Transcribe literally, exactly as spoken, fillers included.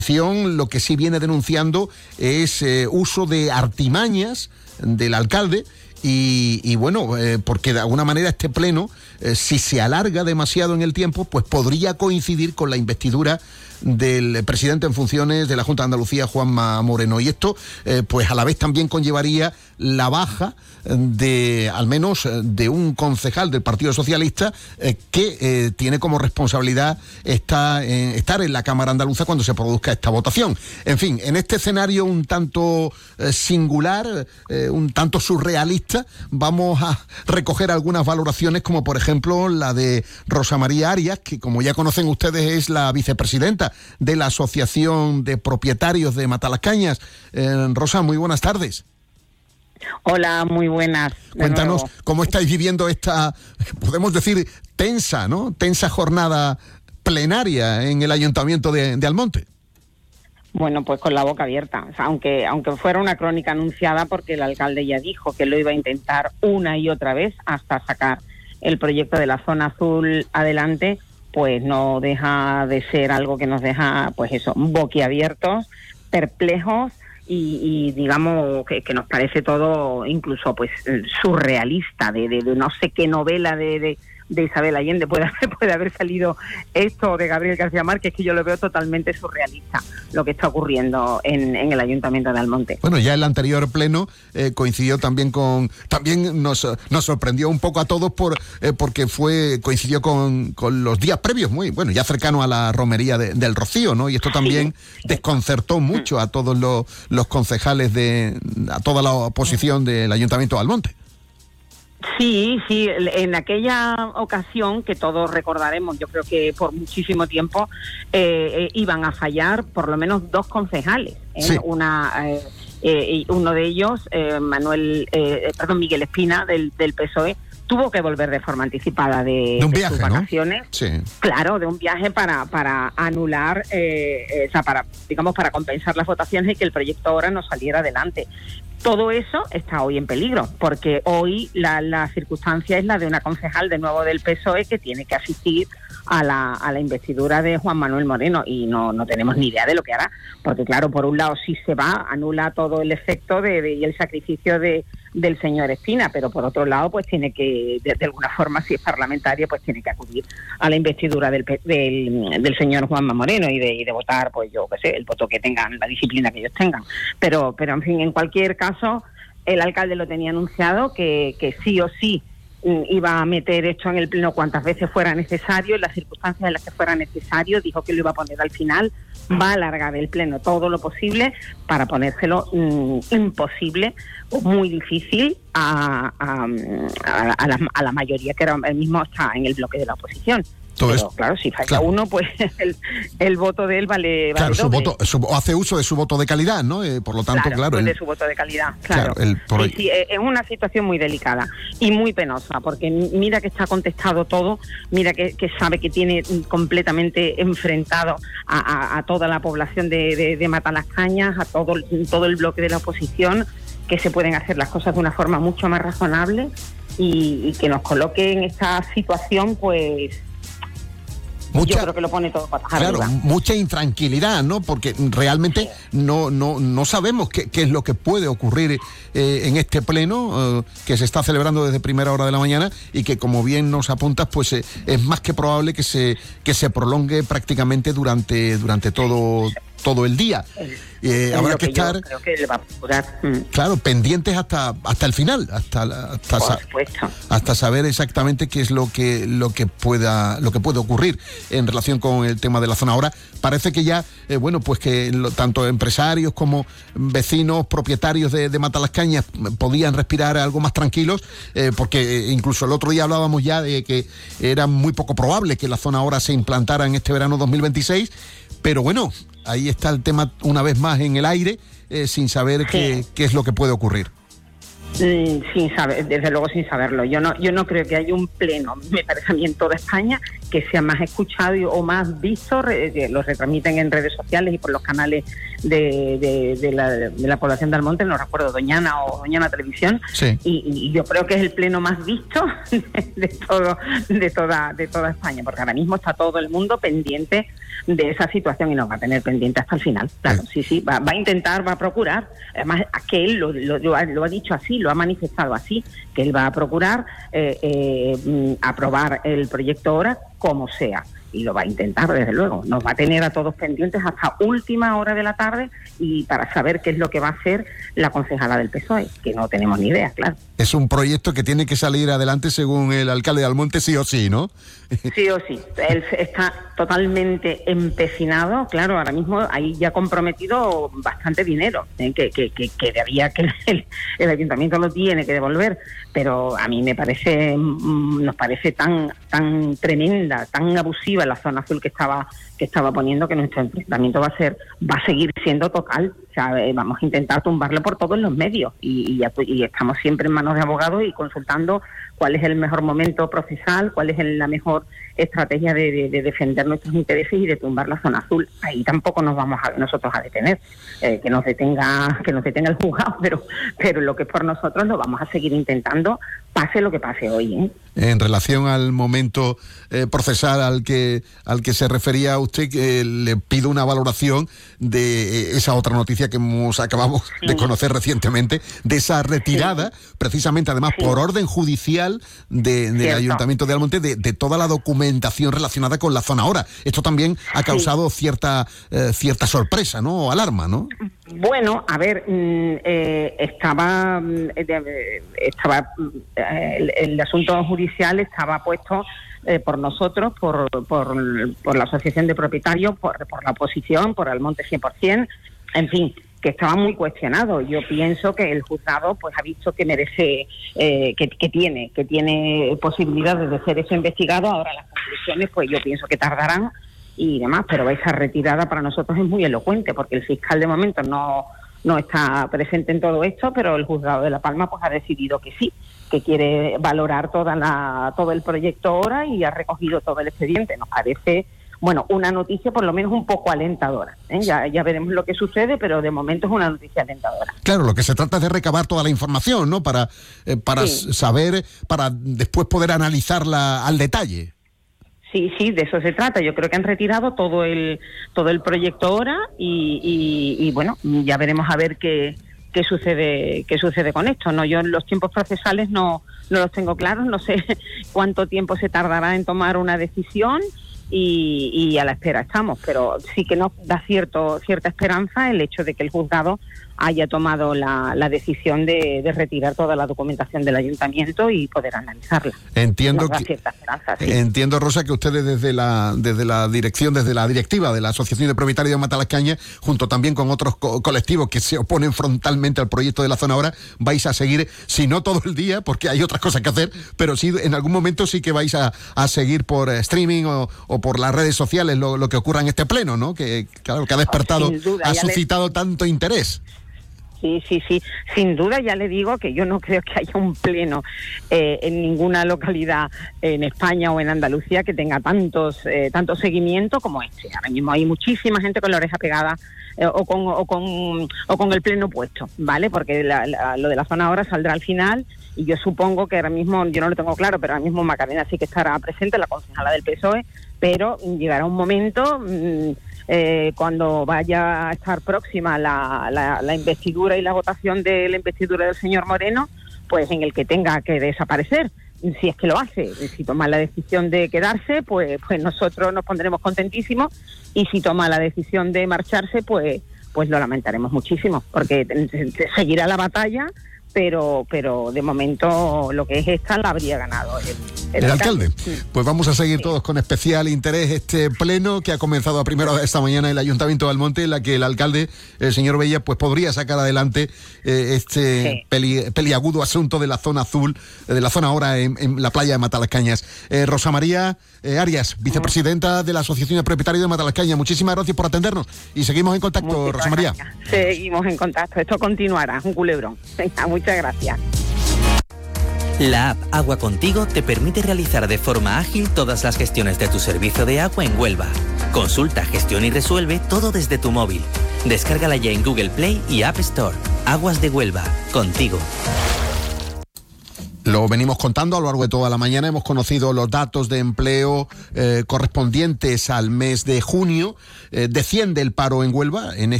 Lo que sí viene denunciando es eh, uso de artimañas del alcalde y, y bueno, eh, porque de alguna manera este pleno, eh, si se alarga demasiado en el tiempo, pues podría coincidir con la investidura del presidente en funciones de la Junta de Andalucía, Juanma Moreno. Y esto, eh, pues a la vez también conllevaría la baja de, al menos, de un concejal del Partido Socialista eh, que eh, tiene como responsabilidad esta, eh, estar en la Cámara Andaluza cuando se produzca esta votación. En fin, en este escenario un tanto eh, singular, eh, un tanto surrealista, vamos a recoger algunas valoraciones, como por ejemplo la de Rosa María Arias, que como ya conocen ustedes es la vicepresidenta de la Asociación de Propietarios de Matalascañas. Eh, Rosa, muy buenas tardes. Hola, muy buenas. Cuéntanos cómo estáis viviendo esta, podemos decir, tensa, ¿no? Tensa jornada plenaria en el Ayuntamiento de, de Almonte. Bueno, pues con la boca abierta. O sea, aunque, aunque fuera una crónica anunciada, porque el alcalde ya dijo que lo iba a intentar una y otra vez hasta sacar el proyecto de la zona azul adelante, pues no deja de ser algo que nos deja, pues eso, boquiabiertos, perplejos y, y digamos que, que nos parece todo incluso pues surrealista, de, de, de no sé qué novela de, de, de Isabel Allende puede haber, puede haber salido esto de Gabriel García Márquez, que yo lo veo totalmente surrealista lo que está ocurriendo en, en el Ayuntamiento de Almonte. Bueno, ya el anterior pleno eh, coincidió también con, también nos, nos sorprendió un poco a todos por eh, porque fue coincidió con, con los días previos, muy bueno, ya cercano a la romería de, del Rocío, ¿no? Y esto también sí. desconcertó mucho a todos los, los concejales de, a toda la oposición del Ayuntamiento de Almonte. Sí, sí, en aquella ocasión que todos recordaremos, yo creo que por muchísimo tiempo eh, eh, iban a fallar por lo menos dos concejales, ¿eh? Sí. Una, eh, eh, uno de ellos, eh, Manuel, eh, perdón, Miguel Espina del, del P S O E, tuvo que volver de forma anticipada de, de, un viaje, de sus vacaciones, ¿no? Sí. Claro, de un viaje para para anular, eh, eh, o sea, para digamos para compensar las votaciones y que el proyecto ahora no saliera adelante. Todo eso está hoy en peligro, porque hoy la, la circunstancia es la de una concejal de nuevo del P S O E que tiene que asistir a la, a la investidura de Juan Manuel Moreno y no, no tenemos ni idea de lo que hará, porque claro, por un lado si se va, anula todo el efecto de, de, y el sacrificio de, del señor Espina, pero por otro lado pues tiene que, de, de alguna forma, si es parlamentaria, pues tiene que acudir a la investidura del, del, del señor Juanma Moreno y de, y de votar, pues yo qué sé, el voto que tengan, la disciplina que ellos tengan, pero, pero en fin, en cualquier caso, el alcalde lo tenía anunciado que, que sí o sí iba a meter esto en el pleno cuantas veces fuera necesario, en las circunstancias en las que fuera necesario, dijo que lo iba a poner al final, va a alargar el pleno todo lo posible para ponérselo mmm, imposible o muy difícil a, a, a, a, la, a la mayoría que ahora mismo está en el bloque de la oposición. Pero es, claro, si falla claro. uno, pues el, el voto de él vale, vale claro, su doble. voto, su, hace uso de su voto de calidad, ¿no? Eh, por lo tanto, claro, claro. Pues el, de su voto de calidad, claro. claro el, por sí, sí, es una situación muy delicada y muy penosa, porque mira que está contestado todo, mira que, que sabe que tiene completamente enfrentado a, a, a toda la población de, de, de Matalascañas, a todo, todo el bloque de la oposición, que se pueden hacer las cosas de una forma mucho más razonable y, y que nos coloque en esta situación, pues... Mucha, yo creo que lo pone todo para claro, arriba. Mucha intranquilidad, ¿no? Porque realmente no no no sabemos qué, qué es lo que puede ocurrir eh, en este pleno eh, que se está celebrando desde primera hora de la mañana y que, como bien nos apuntas, pues eh, es más que probable que se que se prolongue prácticamente durante durante todo todo el día. Eh, habrá que, que estar creo que le va a durar. claro, pendientes hasta hasta el final, hasta hasta, Por supuesto. hasta saber exactamente qué es lo que lo que pueda lo que puede ocurrir en relación con el tema de la zona. Ahora parece que ya eh, bueno, pues que lo, tanto empresarios como vecinos, propietarios de, de Matalascañas podían respirar algo más tranquilos, eh, porque incluso el otro día hablábamos ya de que era muy poco probable que la zona ahora se implantara en este verano dos mil veintiséis, pero bueno, ahí está el tema una vez más en el aire, eh, sin saber sí. qué, qué es lo que puede ocurrir. Mm, sin saber, desde luego sin saberlo. Yo no, yo no creo que haya un pleno, me parece a mí, en toda España que sea más escuchado y, o más visto, re, lo retransmiten en redes sociales y por los canales de, de, de, la, de la población de Almonte, no recuerdo, Doñana o Doñana Televisión, sí. y, y yo creo que es el pleno más visto de, de todo, de toda, de toda España, porque ahora mismo está todo el mundo pendiente de esa situación y nos va a tener pendiente hasta el final. Claro, sí, sí, va, va a intentar, va a procurar, además que él lo, lo, lo, ha, lo ha dicho así, lo ha manifestado así, que él va a procurar eh, eh, aprobar el proyecto ahora como sea. Y lo va a intentar, desde luego. Nos va a tener a todos pendientes hasta última hora de la tarde y para saber qué es lo que va a hacer la concejala del P S O E, que no tenemos ni idea, claro. Es un proyecto que tiene que salir adelante según el alcalde de Almonte, sí o sí, ¿no? Sí o sí. Él está totalmente empecinado, claro, ahora mismo ahí ya ha comprometido bastante dinero, ¿eh? que, que, que, que debía que el, el ayuntamiento lo tiene que devolver, pero a mí me parece, nos parece tan, tan tremenda, tan abusiva la zona azul que estaba que estaba poniendo, que nuestro enfrentamiento va a ser va a seguir siendo total. O sea, vamos a intentar tumbarlo por todos los medios y, y, y estamos siempre en manos de abogados y consultando cuál es el mejor momento procesal, cuál es el, la mejor estrategia de, de, de defender nuestros intereses y de tumbar la zona azul. Ahí tampoco nos vamos a, nosotros a detener, eh, que nos detenga que nos detenga el juzgado, pero pero lo que es por nosotros lo vamos a seguir intentando, pase lo que pase hoy, ¿eh? En relación al momento eh, procesal al que al que se refería usted, que le pido una valoración de eh, esa otra noticia que hemos acabamos sí. de conocer recientemente, de esa retirada, sí. precisamente además sí. por orden judicial de, del Ayuntamiento de Almonte, de, de toda la documentación relacionada con la zona ahora. Esto también ha causado sí. cierta eh, cierta sorpresa, ¿no? O alarma, ¿no? Bueno, a ver, eh, estaba eh, estaba eh, el, el asunto judicial estaba puesto eh, por nosotros, por, por por la asociación de propietarios, por, por la oposición, por Almonte cien por ciento, en fin, que estaba muy cuestionado. Yo pienso que el juzgado pues ha visto que merece, eh, que, que tiene, que tiene posibilidades de ser eso investigado. Ahora las conclusiones, pues yo pienso que tardarán y demás, pero esa retirada para nosotros es muy elocuente, porque el fiscal de momento no no está presente en todo esto, pero el juzgado de La Palma pues ha decidido que sí, que quiere valorar toda la todo el proyecto ahora y ha recogido todo el expediente. Nos parece, bueno, una noticia por lo menos un poco alentadora, ¿eh? Ya, ya veremos lo que sucede, pero de momento es una noticia alentadora. Claro, lo que se trata es de recabar toda la información, ¿no? Para, eh, para sí. saber, para después poder analizarla al detalle. Sí, sí, de eso se trata. Yo creo que han retirado todo el todo el proyecto ahora y, y, y bueno, ya veremos a ver qué qué sucede qué sucede con esto. No, yo los tiempos procesales no no los tengo claros, no sé cuánto tiempo se tardará en tomar una decisión y, y a la espera estamos, pero sí que nos da cierto cierta esperanza el hecho de que el juzgado haya tomado la, la decisión de, de retirar toda la documentación del ayuntamiento y poder analizarla. Entiendo que, esperanza, sí. entiendo, Rosa, que ustedes desde la desde la dirección, desde la directiva de la Asociación de Propietarios de Matalascañas, junto también con otros co- colectivos que se oponen frontalmente al proyecto de la zona ahora, vais a seguir, si no todo el día, porque hay otras cosas que hacer, pero sí en algún momento sí que vais a, a seguir por streaming o, o por las redes sociales lo, lo que ocurra en este pleno, ¿no? Que claro, que ha despertado, oh, duda, ha suscitado le... tanto interés. Sí, sí, sí. Sin duda ya le digo que yo no creo que haya un pleno eh, en ninguna localidad en España o en Andalucía que tenga tantos eh, tanto seguimiento como este. Ahora mismo hay muchísima gente con la oreja pegada eh, o, con, o, con, o con el pleno puesto, ¿vale? Porque la, la, lo de la zona ahora saldrá al final y yo supongo que ahora mismo, yo no lo tengo claro, pero ahora mismo Macarena sí que estará presente, la concejala del P S O E, pero llegará un momento... Mmm, Eh, cuando vaya a estar próxima la, la, la investidura y la votación de la investidura del señor Moreno, pues en el que tenga que desaparecer, si es que lo hace. Si toma la decisión de quedarse, pues pues nosotros nos pondremos contentísimos, y si toma la decisión de marcharse, pues pues lo lamentaremos muchísimo, porque seguirá la batalla, pero pero de momento lo que es esta la habría ganado el, el, el alcalde. alcalde. Sí. Pues vamos a seguir sí. todos con especial interés este pleno que ha comenzado a primera hora esta mañana en el Ayuntamiento de Almonte, en la que el alcalde, el señor Bella, pues podría sacar adelante eh, este sí. peli, peliagudo asunto de la zona azul, de la zona ahora en, en la playa de Matalascañas. Eh, Rosa María eh, Arias, vicepresidenta de la Asociación de Propietarios de Matalascañas, muchísimas gracias por atendernos y seguimos en contacto, muchas Rosa María. Gracias. Seguimos en contacto, esto continuará, un culebrón. Venga, muchas gracias. La app Agua Contigo te permite realizar de forma ágil todas las gestiones de tu servicio de agua en Huelva. Consulta, gestiona y resuelve todo desde tu móvil. Descárgala ya en Google Play y App Store. Aguas de Huelva, contigo. Lo venimos contando a lo largo de toda la mañana. Hemos conocido los datos de empleo eh, correspondientes al mes de junio. Eh, desciende el paro en Huelva en